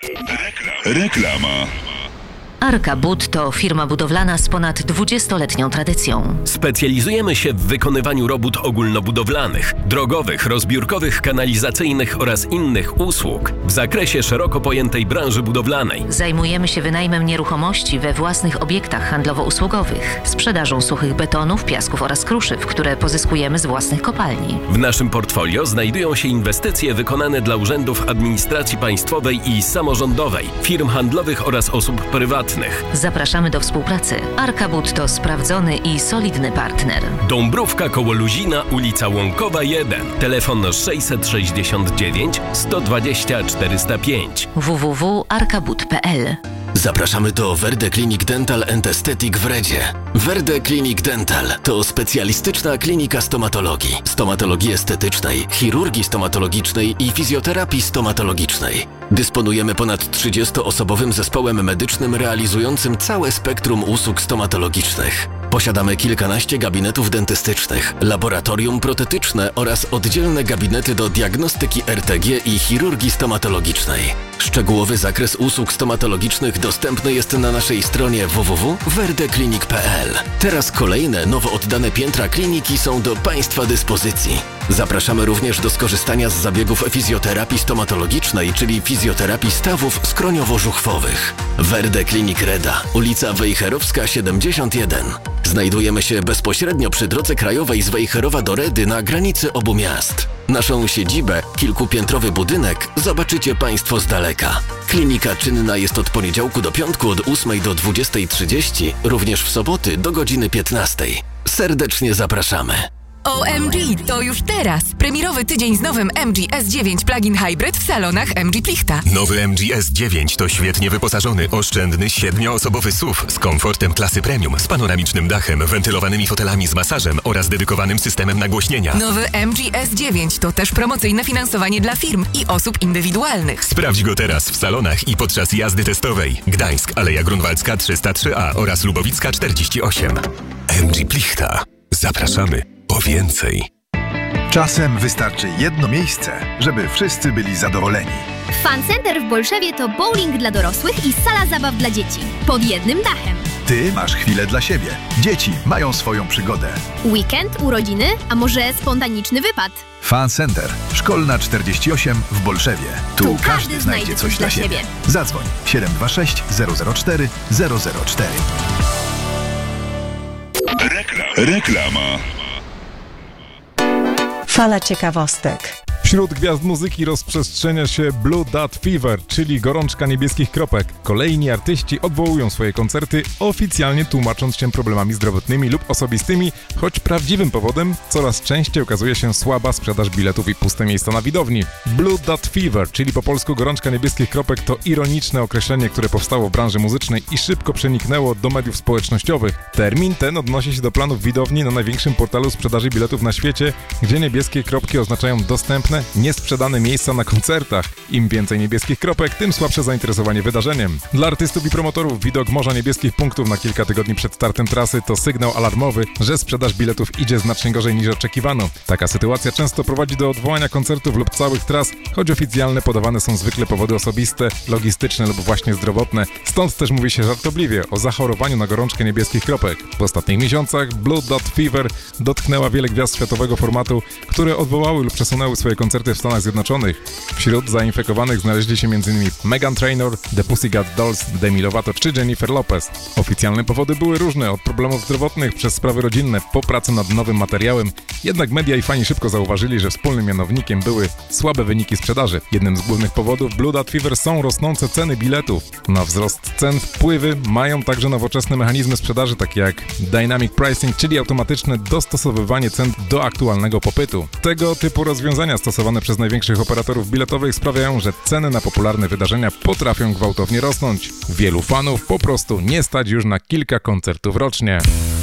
Reklama. Arka Bud to firma budowlana z ponad 20-letnią tradycją. Specjalizujemy się w wykonywaniu robót ogólnobudowlanych, drogowych, rozbiórkowych, kanalizacyjnych oraz innych usług w zakresie szeroko pojętej branży budowlanej. Zajmujemy się wynajmem nieruchomości we własnych obiektach handlowo-usługowych, sprzedażą suchych betonów, piasków oraz kruszyw, które pozyskujemy z własnych kopalni. W naszym portfolio znajdują się inwestycje wykonane dla urzędów administracji państwowej i samorządowej, firm handlowych oraz osób prywatnych. Zapraszamy do współpracy. Arka Bud to sprawdzony i solidny partner. Dąbrówka koło Luzina, ulica Łąkowa 1. Telefon 669 120 405. www.arkabud.pl. Zapraszamy do Verde Clinic Dental and Aesthetic w Redzie. Verde Clinic Dental to specjalistyczna klinika stomatologii, stomatologii estetycznej, chirurgii stomatologicznej i fizjoterapii stomatologicznej. Dysponujemy ponad 30-osobowym zespołem medycznym realizującym całe spektrum usług stomatologicznych. Posiadamy kilkanaście gabinetów dentystycznych, laboratorium protetyczne oraz oddzielne gabinety do diagnostyki RTG i chirurgii stomatologicznej. Szczegółowy zakres usług stomatologicznych dostępny jest na naszej stronie www.verdeclinic.pl. Teraz kolejne, nowo oddane piętra kliniki są do Państwa dyspozycji. Zapraszamy również do skorzystania z zabiegów fizjoterapii stomatologicznej, czyli fizjoterapii stawów skroniowo-żuchwowych. Verde Clinic Reda, ulica Wejherowska 71. Znajdujemy się bezpośrednio przy drodze krajowej z Wejherowa do Redy na granicy obu miast. Naszą siedzibę, kilkupiętrowy budynek, zobaczycie Państwo z daleka. Klinika czynna jest od poniedziałku do piątku od 8 do 20:30, również w soboty do godziny 15. Serdecznie zapraszamy. OMG, to już teraz! Premierowy tydzień z nowym MG S9 Plug-in Hybrid w salonach MG Plichta. Nowy MG S9 to świetnie wyposażony, oszczędny, 7-osobowy SUV z komfortem klasy premium, z panoramicznym dachem, wentylowanymi fotelami z masażem oraz dedykowanym systemem nagłośnienia. Nowy MG S9 to też promocyjne finansowanie dla firm i osób indywidualnych. Sprawdź go teraz w salonach i podczas jazdy testowej. Gdańsk, Aleja Grunwaldzka 303A oraz Lubowicka 48. MG Plichta. Zapraszamy po więcej. Czasem wystarczy jedno miejsce, żeby wszyscy byli zadowoleni. Fun Center w Bolszewie to bowling dla dorosłych i sala zabaw dla dzieci. Pod jednym dachem. Ty masz chwilę dla siebie. Dzieci mają swoją przygodę. Weekend, urodziny, a może spontaniczny wypad. Fun Center. Szkolna 48 w Bolszewie. Tu każdy znajdzie coś dla siebie. Zadzwoń 726 004 004. Reklama. Fala ciekawostek. Wśród gwiazd muzyki rozprzestrzenia się Blue Dot Fever, czyli gorączka niebieskich kropek. Kolejni artyści odwołują swoje koncerty, oficjalnie tłumacząc się problemami zdrowotnymi lub osobistymi, choć prawdziwym powodem coraz częściej okazuje się słaba sprzedaż biletów i puste miejsca na widowni. Blue Dot Fever, czyli po polsku gorączka niebieskich kropek, to ironiczne określenie, które powstało w branży muzycznej i szybko przeniknęło do mediów społecznościowych. Termin ten odnosi się do planów widowni na największym portalu sprzedaży biletów na świecie, gdzie niebieskie kropki oznaczają dostępne, niesprzedane miejsca na koncertach. Im więcej niebieskich kropek, tym słabsze zainteresowanie wydarzeniem. Dla artystów i promotorów widok morza niebieskich punktów na kilka tygodni przed startem trasy to sygnał alarmowy, że sprzedaż biletów idzie znacznie gorzej niż oczekiwano. Taka sytuacja często prowadzi do odwołania koncertów lub całych tras, choć oficjalne podawane są zwykle powody osobiste, logistyczne lub właśnie zdrowotne. Stąd też mówi się żartobliwie o zachorowaniu na gorączkę niebieskich kropek. W ostatnich miesiącach Blue Dot Fever dotknęła wiele gwiazd światowego formatu, które odwołały lub przesunęły swoje koncerty w Stanach Zjednoczonych. Wśród zainfekowanych znaleźli się m.in. Meghan Trainor, The Pussycat Dolls, Demi Lovato czy Jennifer Lopez. Oficjalne powody były różne, od problemów zdrowotnych przez sprawy rodzinne po pracę nad nowym materiałem, jednak media i fani szybko zauważyli, że wspólnym mianownikiem były słabe wyniki sprzedaży. Jednym z głównych powodów Blue Dot Fever są rosnące ceny biletów. Na wzrost cen wpływy mają także nowoczesne mechanizmy sprzedaży, takie jak Dynamic Pricing, czyli automatyczne dostosowywanie cen do aktualnego popytu. Tego typu rozwiązania stosowane przez największych operatorów biletowych sprawiają, że ceny na popularne wydarzenia potrafią gwałtownie rosnąć. Wielu fanów po prostu nie stać już na kilka koncertów rocznie.